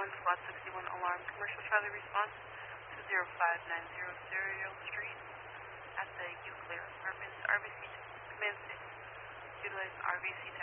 Squad 61 alarm. Commercial Charlie response to 0590 Serial Street at the Euclid Apartments. RBC command 6. Utilize RBC